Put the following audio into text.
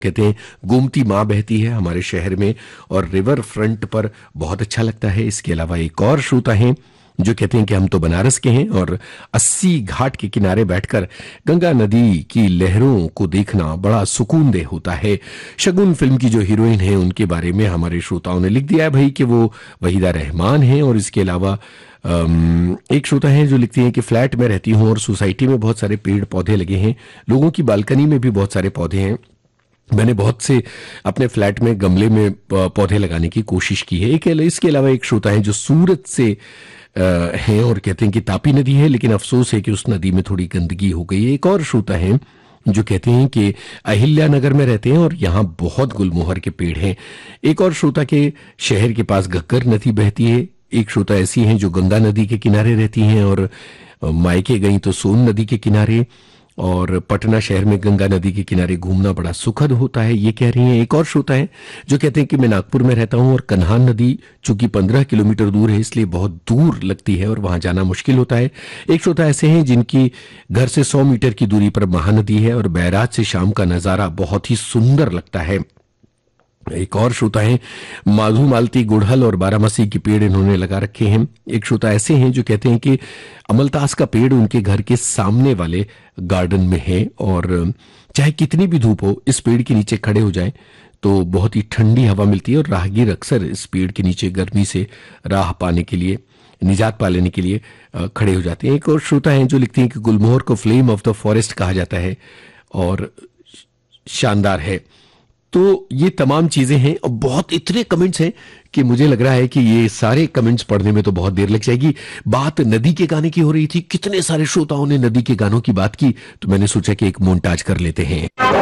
कहते हैं गोमती माँ बहती है हमारे शहर में और रिवर फ्रंट पर बहुत अच्छा लगता है। इसके अलावा एक और श्रोता हैं जो कहते हैं कि हम तो बनारस के हैं और 80 घाट के किनारे बैठकर गंगा नदी की लहरों को देखना बड़ा सुकूनदेह होता है। शगुन फिल्म की जो हीरोइन है उनके बारे में हमारे श्रोताओं ने लिख दिया है भाई कि वो वहीदा रहमान है। और इसके अलावा एक श्रोता है जो लिखती हैं कि फ्लैट में रहती हूं और सोसाइटी में बहुत सारे पेड़ पौधे लगे हैं, लोगों की बालकनी में भी बहुत सारे पौधे हैं। मैंने बहुत से अपने फ्लैट में गमले में पौधे लगाने की कोशिश की है। इसके अलावा एक श्रोता है जो सूरत से हैं और कहते हैं कि तापी नदी है लेकिन अफसोस है कि उस नदी में थोड़ी गंदगी हो गई है। एक और श्रोता है जो कहते हैं कि अहिल्या नगर में रहते हैं और यहाँ बहुत गुलमोहर के पेड़ हैं। एक और श्रोता के शहर के पास घग्गर नदी बहती है। एक श्रोता ऐसी हैं जो गंगा नदी के किनारे रहती हैं और मायके गई तो सोन नदी के किनारे, और पटना शहर में गंगा नदी के किनारे घूमना बड़ा सुखद होता है, ये कह रही हैं। एक और श्रोता है जो कहते हैं कि मैं नागपुर में रहता हूं और कन्हान नदी चूंकि 15 किलोमीटर दूर है इसलिए बहुत दूर लगती है और वहां जाना मुश्किल होता है। एक श्रोता ऐसे हैं जिनकी घर से 100 मीटर की दूरी पर महानदी है और बैराज से शाम का नजारा बहुत ही सुंदर लगता है। एक और श्रोता है माधु मालती गुड़हल और बारामसी के पेड़ इन्होंने लगा रखे हैं। एक श्रोता ऐसे हैं जो कहते हैं कि अमलतास का पेड़ उनके घर के सामने वाले गार्डन में है और चाहे कितनी भी धूप हो इस पेड़ के नीचे खड़े हो जाएं तो बहुत ही ठंडी हवा मिलती है और राहगीर अक्सर इस पेड़ के नीचे गर्मी से राह पाने के लिए, निजात पा लेने के लिए खड़े हो जाते हैं। एक और श्रोता है जो लिखते हैं कि गुलमोहर को फ्लेम ऑफ द फॉरेस्ट कहा जाता है और शानदार है। तो ये तमाम चीजें हैं और बहुत इतने कमेंट्स हैं कि मुझे लग रहा है कि ये सारे कमेंट्स पढ़ने में तो बहुत देर लग जाएगी। बात नदी के गाने की हो रही थी, कितने सारे श्रोताओं ने नदी के गानों की बात की तो मैंने सोचा कि एक मोन्टाज कर लेते हैं।